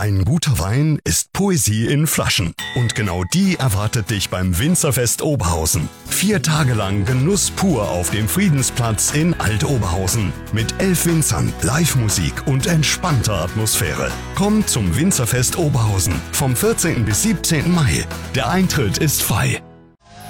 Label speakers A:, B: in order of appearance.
A: Ein guter Wein ist Poesie in Flaschen. Und genau die erwartet dich beim Winzerfest Oberhausen. 4 Tage lang Genuss pur auf dem Friedensplatz in Alt-Oberhausen. Mit 11 Winzern, Live-Musik und entspannter Atmosphäre. Komm zum Winzerfest Oberhausen vom 14. bis 17. Mai. Der Eintritt ist frei.